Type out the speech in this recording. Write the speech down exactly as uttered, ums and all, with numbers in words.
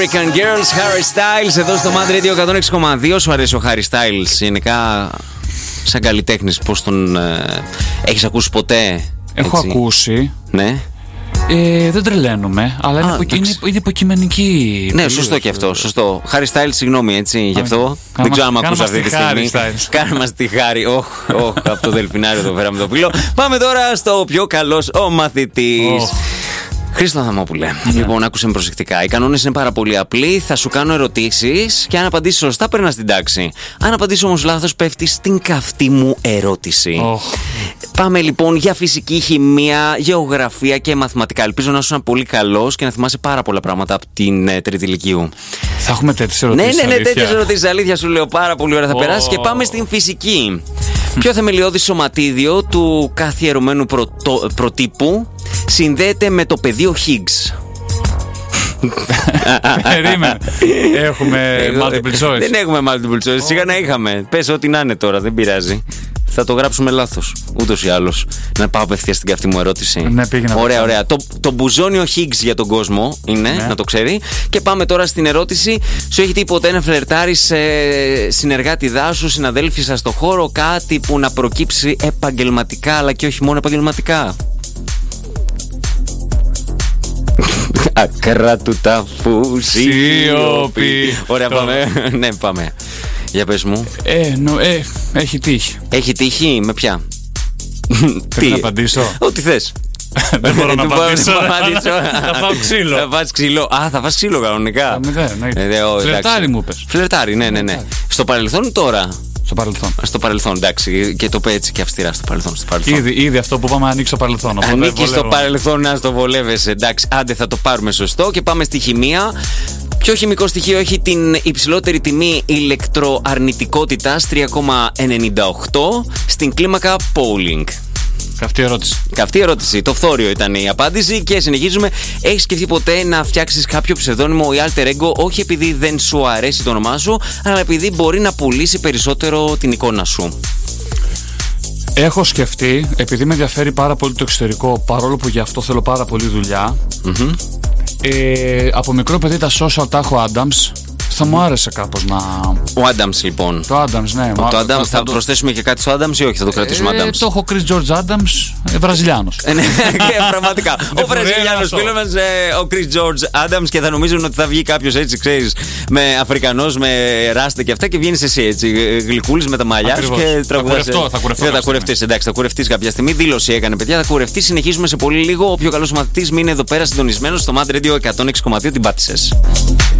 American Girls, Harry Styles, εδώ στο Mad Radio εκατόν έξι κόμμα δύο. Σου αρέσει ο Harry Styles, γενικά σαν καλλιτέχνης, πώς τον ε, έχεις ακούσει ποτέ? Έχω έτσι ακούσει. Ναι. Ε, δεν τρελαίνομαι, αλλά Α, είναι, υπο, είναι, είναι υποκειμενική. Ναι, σωστό και αυτό. Σωστό. Harry Styles, συγγνώμη, έτσι, γι' αυτό. Δεν ξέρω αν με ακούσει αυτή τη στιγμή. Κάνε μας τη χάρη. Όχ, όχ, από το δελφινάριο εδώ πέρα με το πύλο. Πάμε τώρα στο πιο καλός ο μαθητής. Χρήστο Αδαμόπουλε, yeah. λοιπόν, άκουσε με προσεκτικά. Οι κανόνες είναι πάρα πολύ απλοί. Θα σου κάνω ερωτήσεις και αν απαντήσεις σωστά, περνάς την τάξη. Αν απαντήσεις όμως λάθος, πέφτεις στην καυτή μου ερώτηση. Oh. Πάμε λοιπόν για φυσική, χημεία, γεωγραφία και μαθηματικά. Ελπίζω να είσαι πολύ καλός και να θυμάσαι πάρα πολλά πράγματα από την ε, τρίτη ηλικίου. Θα έχουμε τέτοιες ερωτήσεις. Ναι, ναι, ναι, τέτοιες ερωτήσεις. Αλήθεια σου λέω, πάρα πολύ ωραία θα oh. περάσει. Και πάμε στην φυσική. Ποιο θεμελιώδη σωματίδιο του καθιερωμένου πρωτο, προτύπου συνδέεται με το πεδίο Higgs? Περίμενε. Έχουμε multiple choice. Δεν έχουμε multiple choice. Σιγά να είχαμε. Πες ό,τι να είναι τώρα, δεν πειράζει. Θα το γράψουμε λάθος, ούτως ή άλλως. Να πάω απευθείας στην καυτή μου ερώτηση. Ναι, πήγαινα. Ωραία, ωραία. Το, το μπουζόνιο Higgs για τον κόσμο είναι, ναι. να το ξέρει. Και πάμε τώρα στην ερώτηση. Σου έχει τύχει ποτέ να φλερτάρεις ε, συνεργάτη δάσου, συναδέλφη σας στο χώρο, κάτι που να προκύψει επαγγελματικά, αλλά και όχι μόνο επαγγελματικά? Άκρα του ταφού σιωπή. Ωραία, πάμε. Ναι, πάμε. Για πες μου. Ε, νο, ε, έχει τύχει. Έχει τύχει, με ποια? Θέλω να απαντήσω. Ό,τι θες. Δεν μπορώ να απαντήσω. Θα φάω ξύλο. Θα φας ξύλο. Α, θα φας ξύλο κανονικά. Φλερτάρι μου πες. Φλερτάρι, ναι, ναι, ναι. Στο παρελθόν ή τώρα? Στο παρελθόν. Στο παρελθόν, εντάξει. Και το πω έτσι και αυστηρά στο παρελθόν. Στο παρελθόν. Ήδη, ήδη αυτό που πάμε ανοίξει στο παρελθόν. Ανήκει στο παρελθόν να στο βολεύεσαι. Εντάξει, άντε θα το πάρουμε σωστό. Και πάμε στη χημεία. Ποιο χημικό στοιχείο έχει την υψηλότερη τιμή ηλεκτροαρνητικότητας τρία κόμμα ενενήντα οκτώ στην κλίμακα Pauling? Καυτή ερώτηση. Καυτή ερώτηση. Το φθόριο ήταν η απάντηση και συνεχίζουμε. Έχεις σκεφτεί ποτέ να φτιάξεις κάποιο ψευδόνυμο ή alter ego, όχι επειδή δεν σου αρέσει το όνομά σου, αλλά επειδή μπορεί να πουλήσει περισσότερο την εικόνα σου? Έχω σκεφτεί, επειδή με ενδιαφέρει πάρα πολύ το εξωτερικό, παρόλο που γι' αυτό θέλω πάρα πολύ δουλειά. Mm-hmm. Ε, από μικρό παιδί τα social τα έχω Adams. Θα μου άρεσε κάπως να. Ο Adams λοιπόν. Το Adams, ναι. Ο, το Adams, θα, θα το... προσθέσουμε και κάτι στο Adams ή όχι, θα το κρατήσουμε ε, Adams? Το έχω Chris George Adams, ε, Βραζιλιάνος. Και πραγματικά. Ο Βραζιλιάνος φίλος μας, ε, ο Chris George Adams, και θα νομίζουν ότι θα βγει κάποιος έτσι, ξέρεις, με Αφρικανός, με ράστε και αυτά, και βγαίνεις εσύ έτσι, γλυκούλης με τα μαλλιά σου και τραγουδάς. Θα κουρευτώ. Θα κουρευτείς, εντάξει, θα κουρευτείς κάποια στιγμή. Δήλωση έκανε, παιδιά, θα κουρευτείς. Συνεχίζουμε σε πολύ λίγο. Ο πιο καλός μαθητής, μείνε εδώ πέρα συντονισμένος στο Mad Radio εκατόν έξι κόμμα δύο. Την πάτησες.